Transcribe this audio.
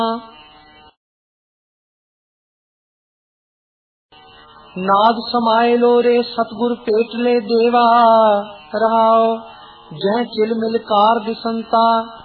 नाद समाये लो रे सतगुर पेटले देवा रहाओ जय चिल मिल कार दिसंता